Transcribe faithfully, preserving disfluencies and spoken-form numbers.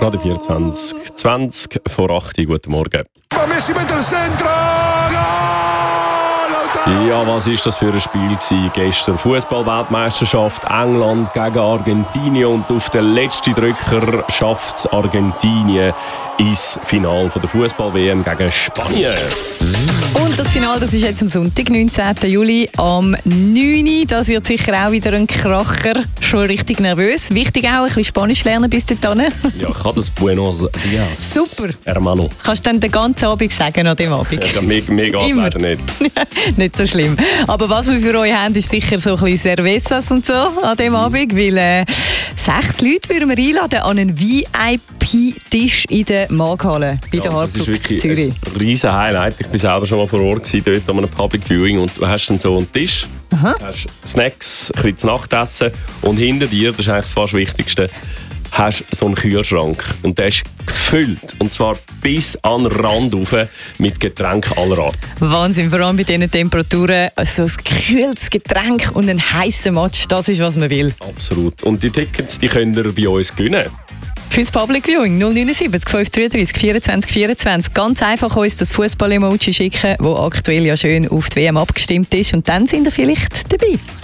Radio vierundzwanzig, zwanzig vor acht Uhr. Guten Morgen. Messi mit dem Centro! Ja, was war das für ein Spiel gewesen? Gestern Fußball-Weltmeisterschaft, England gegen Argentinien, und auf den letzten Drücker schafft es Argentinien ins Finale der Fußball-W M gegen Spanien. Und das Finale, das ist jetzt am Sonntag, neunzehnten Juli, am neun Uhr. Das wird sicher auch wieder ein Kracher. Schon richtig nervös. Wichtig auch, ein bisschen Spanisch lernen bis dahin. Ja, ich kann das Buenos Dias. Super. Hermano. Kannst du dann den ganzen Abend sagen an dem Abend? Ja, mir mir geht es leider nicht. Nicht so schlimm. Aber was wir für euch haben, ist sicher so ein bisschen Cervezas und so an dem Abend, weil äh, sechs Leute würden wir einladen an einen V I P-Tisch in der Maghalle bei der Ja, das ist Hardclub wirklich Zürich. ein riesen Highlight. Ich war selber schon mal vor Ort gewesen, dort an einem Public Viewing, und du hast dann so einen Tisch, Aha. hast Snacks, ein bisschen zu Nachtessen, und hinter dir, das ist eigentlich das fast Wichtigste, hast so einen Kühlschrank, und der ist gefüllt, und zwar bis an den Rand rauf mit Getränken aller Art. Wahnsinn, vor allem bei diesen Temperaturen. So ein gekühltes Getränk und ein heißer Match, das ist, was man will. Absolut. Und die Tickets, die könnt ihr bei uns gewinnen. Fürs Public Viewing null neun sieben fünf drei drei vierundzwanzig vierundzwanzig. Ganz einfach uns das Fußball-Emoji schicken, das aktuell ja schön auf die W M abgestimmt ist, und dann sind ihr vielleicht dabei.